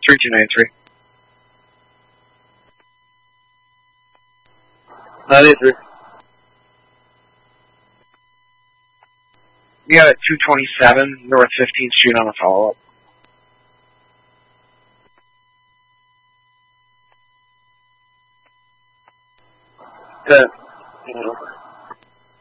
3293. 93. You got a 227 North 15th Street on a follow-up. Okay.